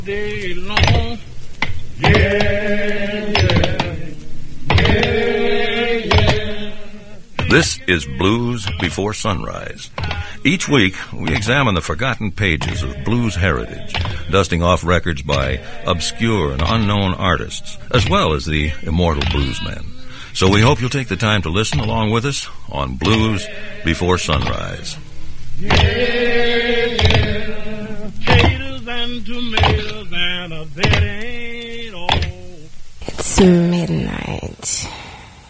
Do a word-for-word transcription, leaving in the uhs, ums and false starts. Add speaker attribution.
Speaker 1: Day long. Yeah, yeah, yeah, yeah.
Speaker 2: This is Blues Before Sunrise. Each week, we examine the forgotten pages of blues heritage, dusting off records by obscure and unknown artists, as well as the immortal bluesmen. So we hope you'll take the time to listen along with us on Blues Before Sunrise.
Speaker 1: Yeah, yeah. Potatoes and tomatoes and a bed ain't all.
Speaker 3: It's midnight.